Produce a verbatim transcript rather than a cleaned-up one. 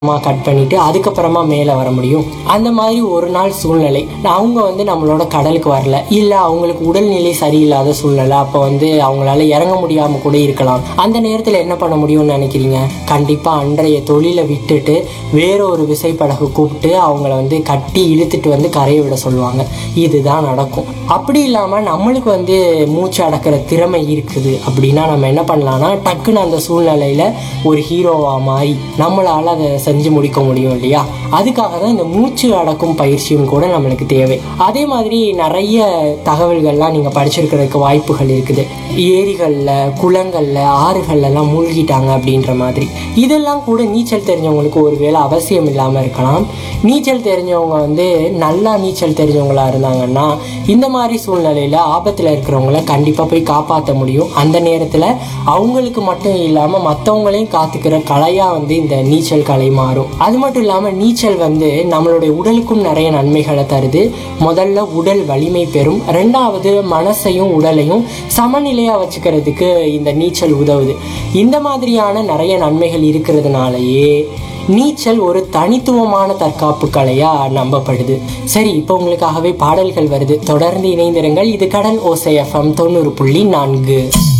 Cut பண்ணிட்டு அதுக்கப்புறமா மேலே வர முடியும். அந்த மாதிரி ஒரு நாள் சூழ்நிலை அவங்க வந்து நம்மளோட கடலுக்கு வரல, இல்லை அவங்களுக்கு உடல்நிலை சரியில்லாத சூழ்நிலை, அப்போ வந்து அவங்களால இறங்க முடியாமல் கூட இருக்கலாம். அந்த நேரத்தில் என்ன பண்ண முடியும்னு நினைக்கிறீங்க? கண்டிப்பாக அன்றைய தொழிலை விட்டுட்டு வேற ஒரு விசைப்படகு கூப்பிட்டு அவங்கள வந்து கட்டி இழுத்துட்டு வந்து கரையை விட சொல்லுவாங்க. இதுதான் நடக்கும். அப்படி இல்லாமல் நம்மளுக்கு வந்து மூச்சு அடக்கிற திறமை இருக்குது அப்படின்னா நம்ம என்ன பண்ணலாம்னா, டக்குன்னு அந்த சூழ்நிலையில் ஒரு ஹீரோவா மாறி நம்மளால் அதை செஞ்சு முடிக்க முடியும் இல்லையா? அதுக்காக தான் இந்த மூச்சு அடக்கும் பயிற்சியும் கூட நம்மளுக்கு தேவை. அதே மாதிரி நிறைய தகவல்கள்லாம் நீங்கள் படிச்சிருக்கிறதுக்கு வாய்ப்புகள் இருக்குது. ஏரிகளில், குளங்களில், ஆறுகள்லாம் மூழ்கிட்டாங்க அப்படின்ற மாதிரி. இதெல்லாம் கூட நீச்சல் தெரிஞ்சவங்களுக்கு ஒருவேளை அவசியம் இல்லாமல் இருக்கலாம். நீச்சல் தெரிஞ்சவங்க வந்து நல்லா நீச்சல் தெரிஞ்சவங்களா இருந்தாங்கன்னா இந்த மாதிரி சூழ்நிலையில் ஆபத்தில் இருக்கிறவங்கள கண்டிப்பாக போய் காப்பாற்ற முடியும். அந்த நேரத்தில் அவங்களுக்கு மட்டும் இல்லாமல் மற்றவங்களையும் காத்துக்கிற கலையாக வந்து இந்த நீச்சல் கலை மாறும். அது மட்டும் இல்லாமல் நீச்சல் வந்து நம்மளுடைய உடலுக்கும் நிறைய நன்மைகளை தருது. முதல்ல உடல் வலிமை பெறும். ரெண்டாவது மனசையும் உடலையும் சமநிலையாக வச்சுக்கிறதுக்கு இந்த நீச்சல் உதவுது. இந்த மாதிரியான நிறைய நன்மைகள் இருக்கிறதுனாலயே நீச்சல் ஒரு தனித்துவமான தற்காப்பு கலையா நம்பப்படுது. சரி, இப்போ உங்களுக்காகவே பாடல்கள் வருது. தொடர்ந்து இணைந்திருங்கள். இது கடல் ஓசை எஃப்எம் தொண்ணூறு புள்ளி நான்கு.